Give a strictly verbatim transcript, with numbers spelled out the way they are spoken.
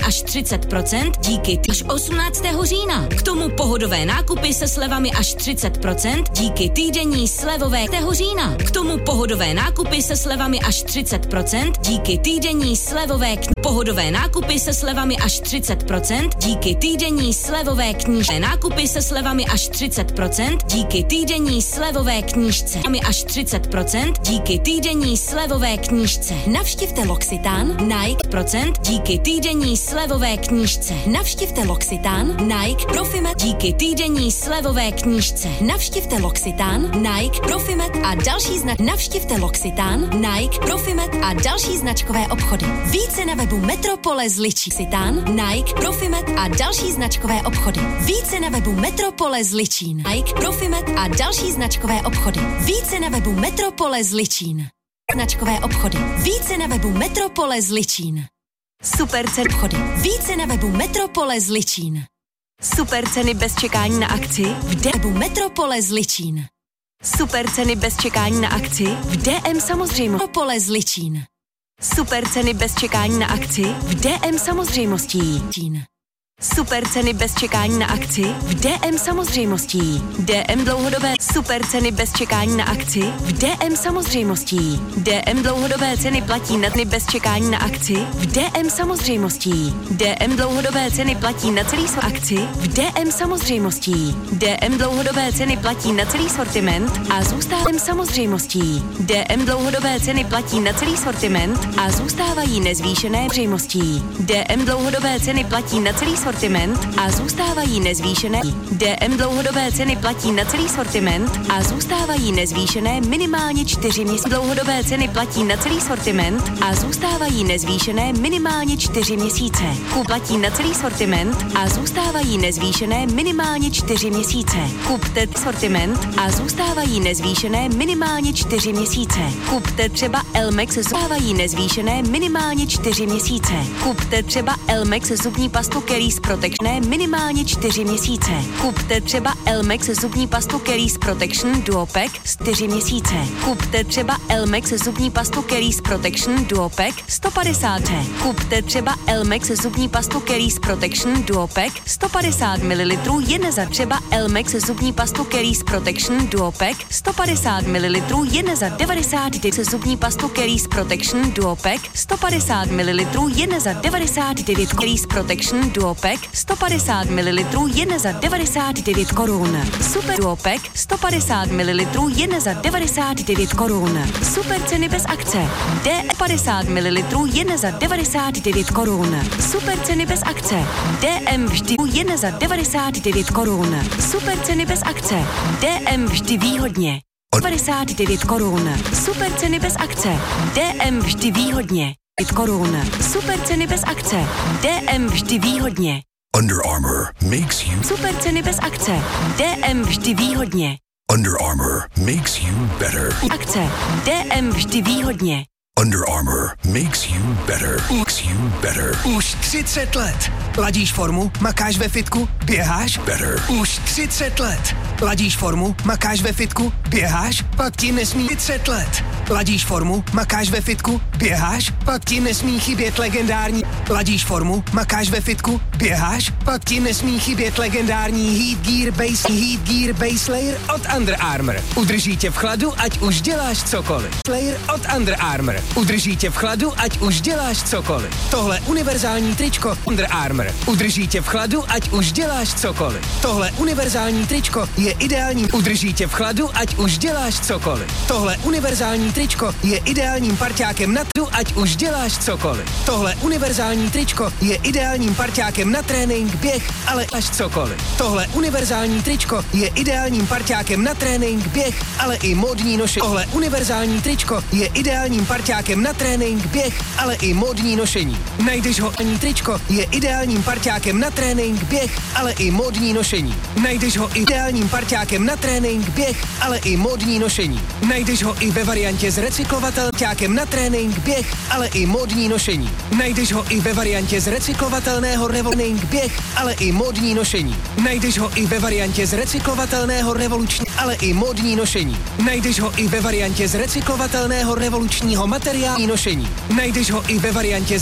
až třicet procent díky až osmnáctého října. K tomu pohodové nákupy se slevami až třicet procent díky týdenní slevové října. K tomu pohodové nákupy se slevami až třicet procent díky týdenní slevové kni- pohodové nákupy se slevami až třicet procent díky týdenní slevové knížce. Nákupy se slevami až třicet procent díky týdenní slevové knížce. Až třicet procent díky týdenní slevové knížce. Navštivte L'Occitane, Nike, procent díky týdenní slevové knížce. Navštivte L'Occitane, Nike, Profimet díky týdenní slevové knížce. Navštivte L'Occitane, Nike, Profimet a další znak. Navštivte L'Occitane, Nike, Profimet a další značkové obchody. Více na webu Metropole Zličí. L'Occitane, Nike, Profimet a další značkové obchody. Více na webu Metropole Zličín. Nike, Profimet a další značkové obchody. Více na webu Metropole Zličín. Značkové obchody. Více na webu Metropole Zličín. Super ceny obchody. Více na webu Metropole Zličín. Super ceny bez čekání na akci v webu Metropole Zličín. Super ceny bez čekání na akci v D M Samozřejmost. Metropole Zličín. Super ceny bez čekání na akci v D M Samozřejmostí. Super ceny bez čekání na akci v D M Samozřejmostí. D M dlouhodobé super ceny bez čekání na akci v D M Samozřejmostí. D M dlouhodobé ceny platí na dny bez čekání na akci v D M Samozřejmostí. D M dlouhodobé ceny platí na celý svou akci v D M Samozřejmostí. D M dlouhodobé ceny platí na celý sortiment a zůstávají Samozřejmostí. D M dlouhodobé ceny platí na celý sortiment a zůstávají nezvýšené Samozřejmostí. D M dlouhodobé ceny platí na celý sortiment a zůstávají nezvýšené. D M dlouhodobé ceny platí na celý sortiment a zůstávají nezvýšené minimálně čtyři měsíce. Dlouhodobé ceny platí na celý sortiment a zůstávají nezvýšené minimálně čtyři měsíce. Kup platí na celý sortiment a zůstávají nezvýšené minimálně čtyři měsíce. Kupte sortiment a zůstávají nezvýšené minimálně čtyři měsíce. Kupte třeba Elmex, zůstávají nezvýšené minimálně čtyři měsíce. Kupte třeba Elmex zubní pastu Keris Protection minimálně čtyři měsíce. Kupte třeba Elmex zubní pastu Keris Protection Duopack čtyři měsíce. Kupte třeba Elmex zubní pastu Keris Protection Duopack sto padesát. Kupte třeba Elmex zubní pastu Keris Protection Duopack sto padesát mililitrů jen za třeba Elmex zubní pastu Keris Protection Duopack sto padesát mililitrů jen za devadesát devět. Zubní pastu Keris Protection Duopack sto padesát mililitrů jen za devadesát devět. Keris Protection Duopack sto padesát mililitrů jen za devadesát devět korun. Super Duopack sto padesát mililitrů jen za devadesát devět korun. Super ceny bez akce. D padesát mililitrů jen za devadesát devět korun. Super ceny bez akce. D M vždy jen za devadesát devět korun. Super ceny bez akce. D M vždy výhodně. devadesát devět korun. Super ceny bez akce. D M vždy výhodně. korun. Super ceny bez akce. D M vždy výhodně. Under Armour makes you. Super ceny bez akce. D M vždy výhodně. Under Armour makes you better. Akce. D M vždy výhodně. Under Armour makes you better. Makes you better. Už třicet let. Ladíš formu, makáš ve fitku, běháš? Better. Už třicet let. Ladíš formu, makáš ve fitku, běháš? Pak ti nesmí třicet let. Ladíš formu, makáš ve fitku, běháš? Pak ti nesmí chybět legendární. Ladíš formu, makáš ve fitku, běháš? Pak ti nesmí chybět legendární Heat Gear Base Heat Gear Base Layer od Under Armour. Udrží tě v chladu, ať už děláš cokoliv. Layer od Under Armour. Udrží tě v chladu, ať už děláš cokoliv. Tohle univerzální tričko Under Armour. Udrží tě v chladu, ať už děláš cokoliv. Tohle univerzální tričko je ideální. Udrží tě v chladu, ať už děláš cokoliv. Tohle univerzální tričko je ideálním parťákem na tu, ať už děláš cokoliv. Tohle univerzální tričko je ideálním parťákem na trénink, běh, ale až cokoliv. Tohle univerzální tričko je ideálním parťákem na trénink, běh, ale i módní nošení. Tohle univerzální tričko je ideálním parťákem na trénink, běh, ale i módní nošení. Najdeš ho ani tričko je ideálním parťákem na trénink, běh, ale i módní nošení. Najdeš ho ideálním parťákem na trénink, běh, ale i módní nošení. Najdeš ho i ve variantě s recyklovatelťákem na trénink, běh, ale i módní nošení. Najdeš ho i ve variantě z recyklovatelného revolning, běh, ale i módní nošení. Najdeš ho i ve variantě z recyklovatelného revoluční, ale i módní nošení. Najdeš ho i ve variantě z recyklovatelného revolučního materiálu nošení. Najdeš ho i ve variantě z